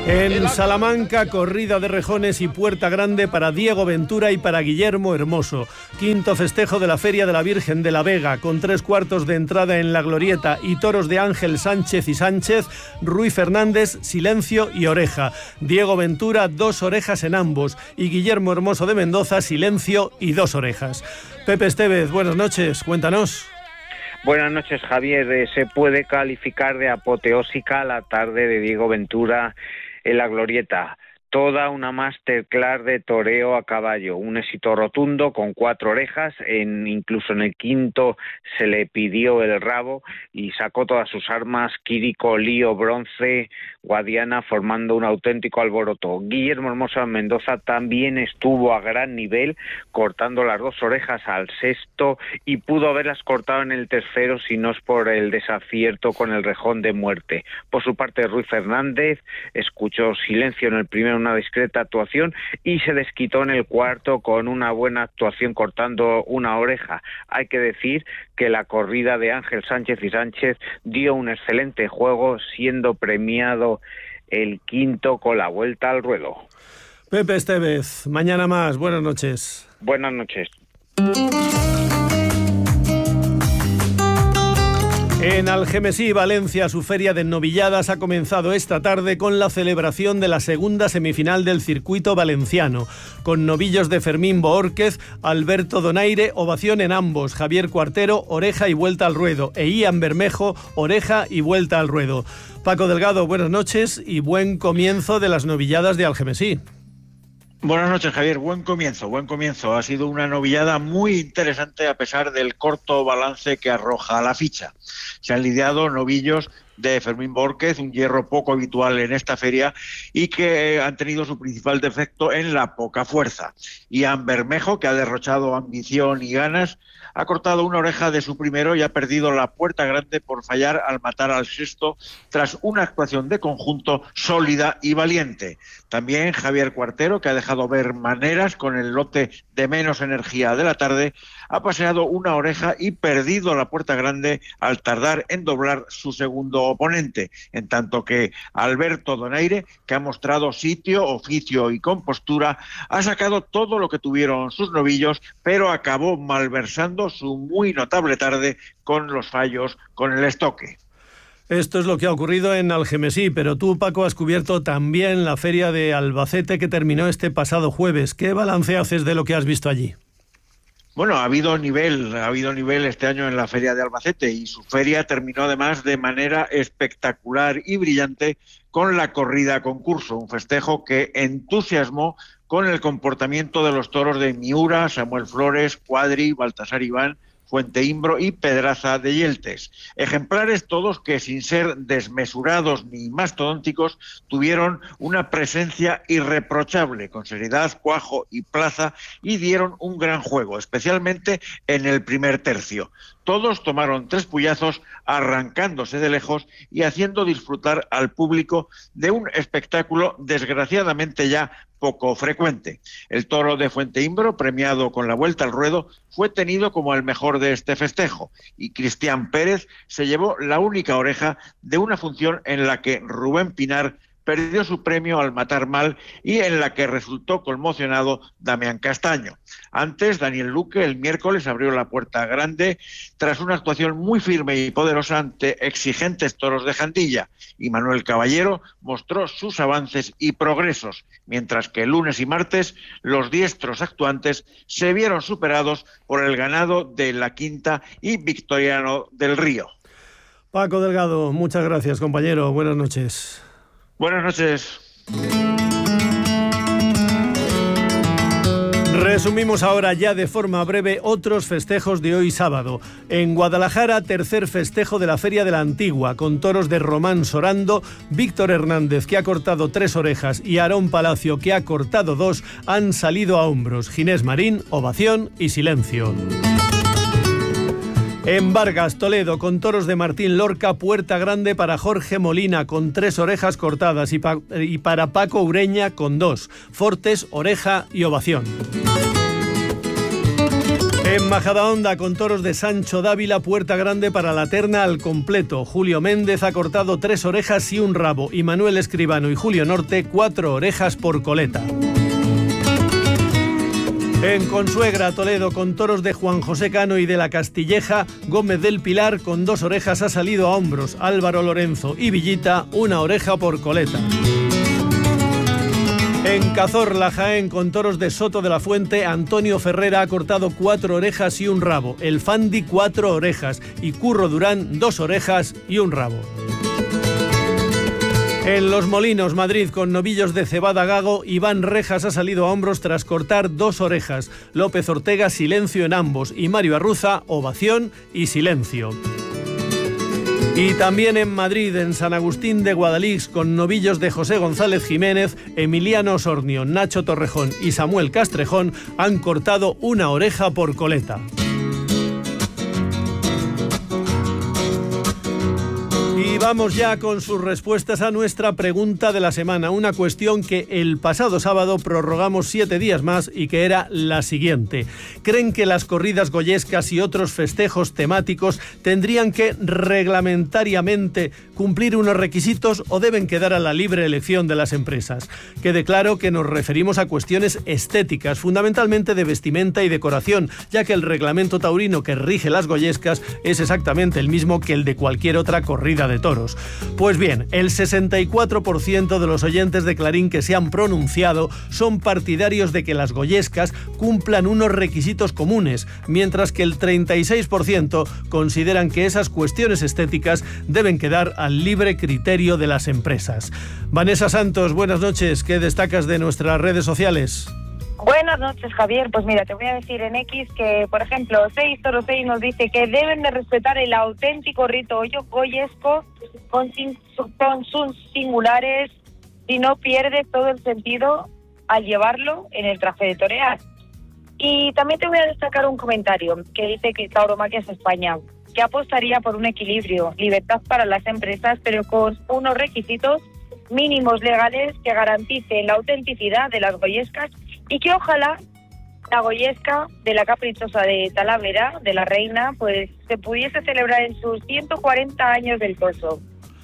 En Salamanca, corrida de rejones y puerta grande para Diego Ventura y para Guillermo Hermoso. Quinto festejo de la Feria de la Virgen de la Vega, con 3/4 de entrada en la Glorieta y toros de Ángel Sánchez y Sánchez, Ruy Fernández, Silencio y Oreja. Diego Ventura, 2 orejas en ambos, y Guillermo Hermoso de Mendoza, Silencio y 2 orejas. Pepe Estevez, buenas noches, cuéntanos. Buenas noches, Javier. Se puede calificar de apoteósica la tarde de Diego Ventura en la Glorieta. Toda una masterclass de toreo a caballo, un éxito rotundo con 4 orejas, incluso en el quinto se le pidió el rabo y sacó todas sus armas, Quirico, Lío, Bronce, Guadiana, formando un auténtico alboroto. Guillermo Hermoso de Mendoza también estuvo a gran nivel, cortando las 2 orejas al sexto y pudo haberlas cortado en el tercero si no es por el desacierto con el rejón de muerte. Por su parte, Ruy Fernández escuchó Silencio en el primero, una discreta actuación, y se desquitó en el cuarto con una buena actuación cortando una oreja. Hay que decir que la corrida de Ángel Sánchez y Sánchez dio un excelente juego, siendo premiado el quinto con la vuelta al ruedo. Pepe Estevez, mañana más, buenas noches. Buenas noches. En Algemesí, Valencia, su feria de novilladas ha comenzado esta tarde con la celebración de la segunda semifinal del circuito valenciano, con novillos de Fermín Boórquez, Alberto Donaire, ovación en ambos, Javier Cuartero, oreja y vuelta al ruedo, e Ian Bermejo, oreja y vuelta al ruedo. Paco Delgado, buenas noches y buen comienzo de las novilladas de Algemesí. Buenas noches, Javier. Buen comienzo. Ha sido una novillada muy interesante a pesar del corto balance que arroja la ficha. Se han lidiado novillos de Fermín Boórquez, un hierro poco habitual en esta feria y que han tenido su principal defecto en la poca fuerza. Ian Bermejo, que ha derrochado ambición y ganas, ha cortado una oreja de su primero y ha perdido la puerta grande por fallar al matar al sexto tras una actuación de conjunto sólida y valiente. También Javier Cuartero, que ha dejado ver maneras con el lote de menos energía de la tarde, ha paseado una oreja y perdido la puerta grande al tardar en doblar su segundo oponente, en tanto que Alberto Donaire, que ha mostrado sitio, oficio y compostura, ha sacado todo lo que tuvieron sus novillos, pero acabó malversando su muy notable tarde con los fallos con el estoque. Esto es lo que ha ocurrido en Algemesí, pero tú, Paco, has cubierto también la feria de Albacete que terminó este pasado jueves. ¿Qué balance haces de lo que has visto allí? Bueno, ha habido nivel este año en la feria de Albacete y su feria terminó además de manera espectacular y brillante con la corrida concurso, un festejo que entusiasmó con el comportamiento de los toros de Miura, Samuel Flores, Cuadri, Baltasar Iván, Fuente Imbro y Pedraza de Yeltes. Ejemplares todos que, sin ser desmesurados ni mastodónticos, tuvieron una presencia irreprochable, con seriedad, cuajo y plaza, y dieron un gran juego, especialmente en el primer tercio. Todos tomaron 3 puyazos, arrancándose de lejos y haciendo disfrutar al público de un espectáculo desgraciadamente ya poco frecuente. El toro de Fuente Imbro, premiado con la vuelta al ruedo, fue tenido como el mejor de este festejo, y Cristian Pérez se llevó la única oreja de una función en la que Rubén Pinar perdió su premio al matar mal y en la que resultó conmocionado Damián Castaño. Antes, Daniel Luque el miércoles abrió la puerta grande tras una actuación muy firme y poderosa ante exigentes toros de Jandilla, y Manuel Caballero mostró sus avances y progresos, mientras que el lunes y martes los diestros actuantes se vieron superados por el ganado de La Quinta y Victoriano del Río. Paco Delgado, muchas gracias, compañero. Buenas noches. Buenas noches. Resumimos ahora ya de forma breve otros festejos de hoy sábado. En Guadalajara, tercer festejo de la Feria de la Antigua, con toros de Román Sorando, Víctor Hernández, que ha cortado 3 orejas, y Aarón Palacio, que ha cortado 2, han salido a hombros. Ginés Marín, ovación y silencio. En Vargas, Toledo, con toros de Martín Lorca, puerta grande para Jorge Molina, con 3 orejas cortadas, y para Paco Ureña, con 2, fortes, oreja y ovación. En Majadahonda, con toros de Sancho Dávila, puerta grande para la terna al completo. Julio Méndez ha cortado 3 orejas y un rabo, y Manuel Escribano y Julio Norte 4 orejas por coleta. En Consuegra, Toledo, con toros de Juan José Cano y de la Castilleja, Gómez del Pilar con 2 orejas ha salido a hombros, Álvaro Lorenzo y Villita 1 oreja por coleta. En Cazorla, Jaén, con toros de Soto de la Fuente, Antonio Ferrera ha cortado 4 orejas y un rabo, el Fandi 4 orejas y Curro Durán 2 orejas y un rabo. En Los Molinos, Madrid, con novillos de Cebada Gago, Iván Rejas ha salido a hombros tras cortar 2 orejas. López Ortega, silencio en ambos, y Mario Arruza, ovación y silencio. Y también en Madrid, en San Agustín de Guadalix, con novillos de José González Jiménez, Emiliano Osornio, Nacho Torrejón y Samuel Castrejón han cortado 1 oreja por coleta. Y vamos ya con sus respuestas a nuestra pregunta de la semana, una cuestión que el pasado sábado prorrogamos 7 días más y que era la siguiente. ¿Creen que las corridas goyescas y otros festejos temáticos tendrían que reglamentariamente cumplir unos requisitos o deben quedar a la libre elección de las empresas? Quede claro que nos referimos a cuestiones estéticas, fundamentalmente de vestimenta y decoración, ya que el reglamento taurino que rige las goyescas es exactamente el mismo que el de cualquier otra corrida de toros. Pues bien, el 64% de los oyentes de Clarín que se han pronunciado son partidarios de que las goyescas cumplan unos requisitos comunes, mientras que el 36% consideran que esas cuestiones estéticas deben quedar al libre criterio de las empresas. Vanessa Santos, buenas noches. ¿Qué destacas de nuestras redes sociales? Buenas noches, Javier. Pues mira, te voy a decir en X que, por ejemplo, 606 nos dice que deben de respetar el auténtico rito goyesco con sus singulares, si no pierde todo el sentido al llevarlo en el traje de torear. Y también te voy a destacar un comentario que dice que Tauromaquias España, que apostaría por un equilibrio, libertad para las empresas, pero con unos requisitos mínimos legales que garanticen la autenticidad de las goyescas y que ojalá la goyesca de la Caprichosa de Talavera, de la Reina, pues se pudiese celebrar en sus 140 años del coso.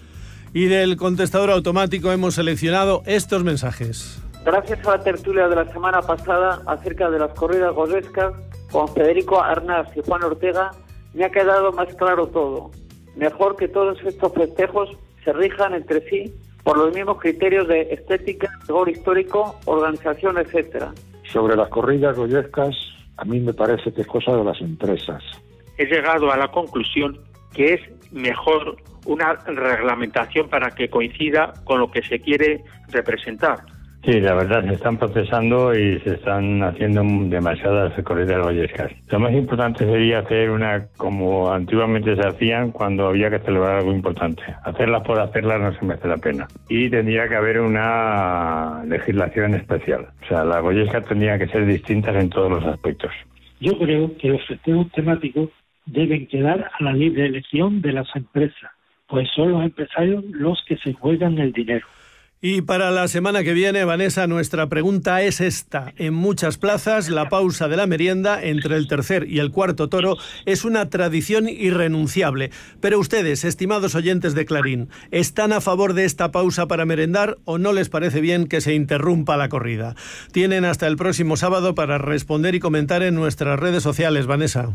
Y del contestador automático hemos seleccionado estos mensajes. Gracias a la tertulia de la semana pasada acerca de las corridas goyescas con Federico Arnaz y Juan Ortega, me ha quedado más claro todo. Mejor que todos estos festejos se rijan entre sí por los mismos criterios de estética, rigor histórico, organización, etcétera. Sobre las corridas goyescas, a mí me parece que es cosa de las empresas. He llegado a la conclusión que es mejor una reglamentación para que coincida con lo que se quiere representar. Sí, la verdad, se están procesando y se están haciendo demasiadas corridas goyescas. Lo más importante sería hacer una como antiguamente se hacían cuando había que celebrar algo importante. Hacerlas por hacerlas no se merece la pena. Y tendría que haber una legislación especial. O sea, las goyescas tendrían que ser distintas en todos los aspectos. Yo creo que los festejos temáticos deben quedar a la libre elección de las empresas, pues son los empresarios los que se juegan el dinero. Y para la semana que viene, Vanessa, nuestra pregunta es esta. En muchas plazas, la pausa de la merienda entre el tercer y el cuarto toro es una tradición irrenunciable. Pero ustedes, estimados oyentes de Clarín, ¿están a favor de esta pausa para merendar o no les parece bien que se interrumpa la corrida? Tienen hasta el próximo sábado para responder y comentar en nuestras redes sociales, Vanessa.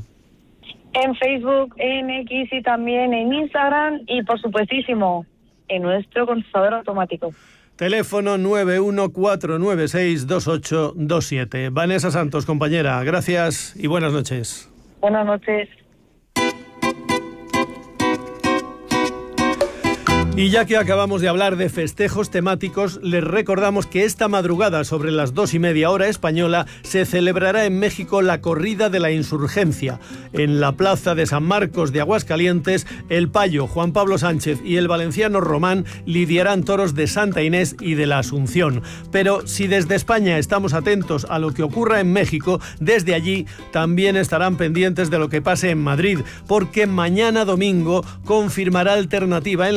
En Facebook, en X y también en Instagram y, por supuestísimo, en nuestro contestador automático. Teléfono 914962827. Vanessa Santos, compañera, gracias y buenas noches. Buenas noches. Y ya que acabamos de hablar de festejos temáticos, les recordamos que esta madrugada, sobre las 2:30 hora española, se celebrará en México la Corrida de la Insurgencia. En la plaza de San Marcos de Aguascalientes, el payo Juan Pablo Sánchez y el valenciano Román lidiarán toros de Santa Inés y de la Asunción. Pero si desde España estamos atentos a lo que ocurra en México, desde allí también estarán pendientes de lo que pase en Madrid, porque mañana domingo confirmará alternativa en las ventas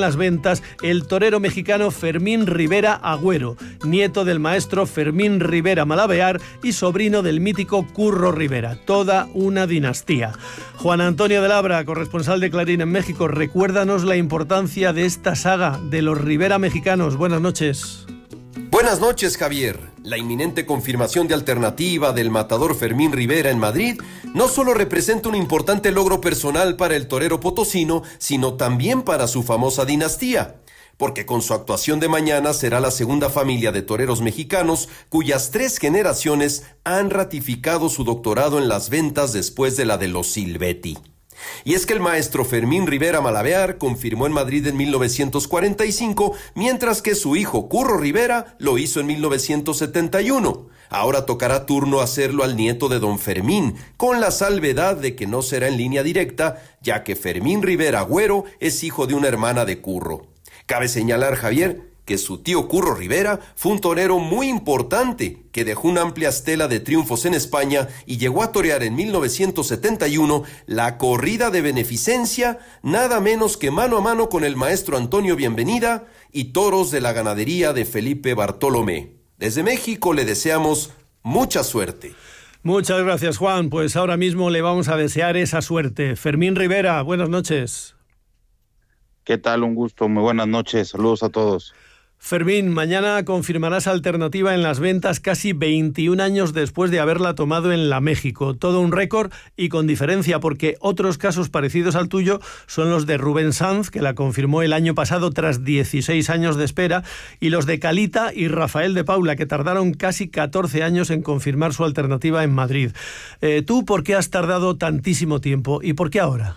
ventas el torero mexicano Fermín Rivera Agüero, nieto del maestro Fermín Rivera Malabear y sobrino del mítico Curro Rivera. Toda una dinastía. Juan Antonio de Labra, corresponsal de Clarín en México, recuérdanos la importancia de esta saga de los Rivera mexicanos. Buenas noches. Buenas noches, Javier. La inminente confirmación de Alternativa del matador Fermín Rivera en Madrid no solo representa un importante logro personal para el torero potosino, sino también para su famosa dinastía, porque con su actuación de mañana será la segunda familia de toreros mexicanos cuyas 3 generaciones han ratificado su doctorado en las ventas después de la de los Silvetti. Y es que el maestro Fermín Rivera Malabear confirmó en Madrid en 1945, mientras que su hijo Curro Rivera lo hizo en 1971. Ahora tocará turno hacerlo al nieto de don Fermín, con la salvedad de que no será en línea directa, ya que Fermín Rivera Agüero es hijo de una hermana de Curro. Cabe señalar, Javier, que su tío Curro Rivera fue un torero muy importante que dejó una amplia estela de triunfos en España y llegó a torear en 1971 la corrida de beneficencia, nada menos que mano a mano con el maestro Antonio Bienvenida y toros de la ganadería de Felipe Bartolomé. Desde México le deseamos mucha suerte. Muchas gracias, Juan. Pues ahora mismo le vamos a desear esa suerte. Fermín Rivera, buenas noches. ¿Qué tal? Un gusto. Muy buenas noches. Saludos a todos. Fermín, mañana confirmarás Alternativa en las ventas casi 21 años después de haberla tomado en la México. Todo un récord y con diferencia, porque otros casos parecidos al tuyo son los de Rubén Sanz, que la confirmó el año pasado tras 16 años de espera, y los de Calita y Rafael de Paula, que tardaron casi 14 años en confirmar su Alternativa en Madrid. ¿Tú por qué has tardado tantísimo tiempo y por qué ahora?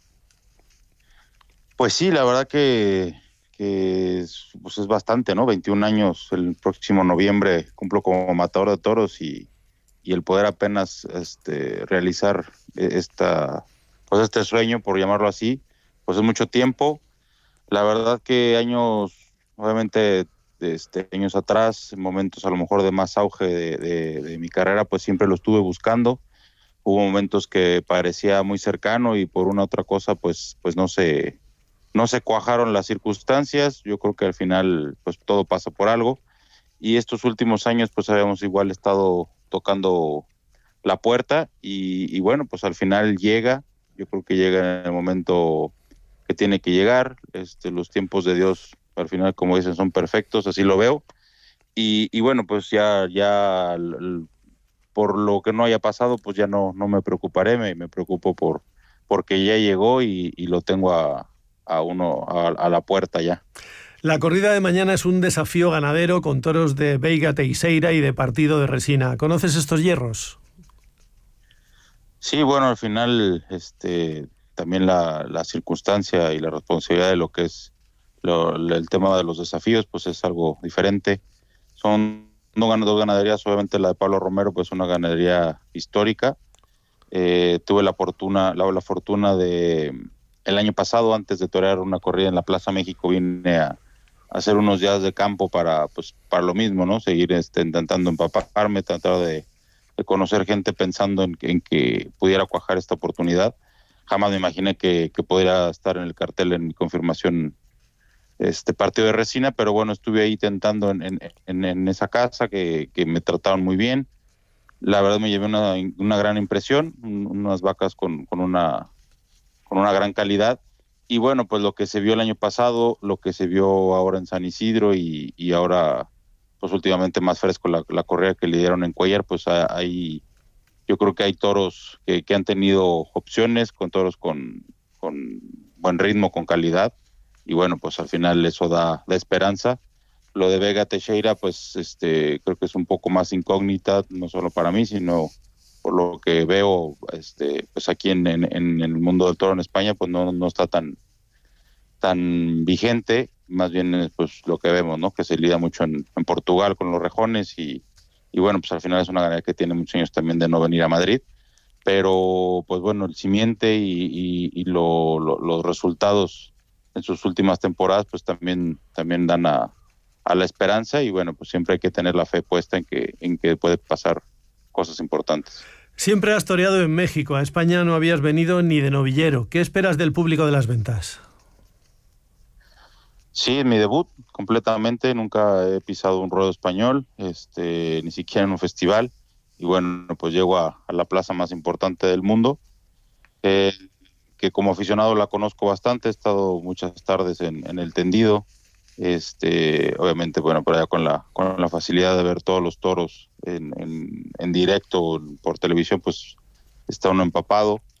Pues sí, la verdad que pues es bastante, ¿no? 21 años, el próximo noviembre cumplo como matador de toros y el poder apenas realizar este sueño, por llamarlo así, pues es mucho tiempo. La verdad que obviamente años atrás, momentos a lo mejor de más auge de mi carrera, pues siempre lo estuve buscando. Hubo momentos que parecía muy cercano y por una u otra cosa pues no se cuajaron las circunstancias. Yo creo que al final pues todo pasa por algo, y estos últimos años pues habíamos igual estado tocando la puerta y bueno, pues al final llega. Yo creo que llega en el momento que tiene que llegar. Los tiempos de Dios al final, como dicen, son perfectos, así lo veo, y bueno, pues ya por lo que no haya pasado pues ya no me preocuparé. Me preocupo porque ya llegó y lo tengo a la puerta ya. La corrida de mañana es un desafío ganadero con toros de Veiga Teixeira y de Partido de Resina. ¿Conoces estos hierros? Sí, bueno, al final también la circunstancia y la responsabilidad de lo que es el tema de los desafíos pues es algo diferente. Son dos ganaderías, obviamente la de Pablo Romero pues una ganadería histórica. Tuve la fortuna de el año pasado, antes de torear una corrida en la Plaza México, vine a hacer unos días de campo para lo mismo, ¿no? Seguir intentando empaparme, tratar de conocer gente pensando en que pudiera cuajar esta oportunidad. Jamás me imaginé que pudiera estar en el cartel en mi confirmación Partido de Resina, pero bueno, estuve ahí tentando en esa casa que me trataron muy bien. La verdad me llevé una gran impresión, unas vacas con una gran calidad, y bueno, pues lo que se vio el año pasado, lo que se vio ahora en San Isidro y ahora pues últimamente más fresco la corrida que le dieron en Cuellar, pues yo creo que hay toros que han tenido opciones, con toros con buen ritmo, con calidad, y bueno, pues al final eso da esperanza. Lo de Veiga Teixeira pues creo que es un poco más incógnita, no solo para mí, sino por lo que veo pues aquí en el mundo del toro en España pues no está tan vigente. Más bien pues lo que vemos, ¿no? Que se lidia mucho en Portugal con los rejones y bueno, pues al final es una ganadería que tiene muchos años también de no venir a Madrid, pero pues bueno, el simiente y los resultados en sus últimas temporadas pues también dan a la esperanza, y bueno, pues siempre hay que tener la fe puesta en que puede pasar cosas importantes. Siempre has toreado en México, a España no habías venido ni de novillero. ¿Qué esperas del público de las ventas? Sí, mi debut completamente, nunca he pisado un ruedo español, ni siquiera en un festival, y bueno, pues llego a la plaza más importante del mundo, que como aficionado la conozco bastante, he estado muchas tardes en el tendido, obviamente, bueno, por allá con la facilidad de ver todos los toros en directo por televisión, pues está uno empapado.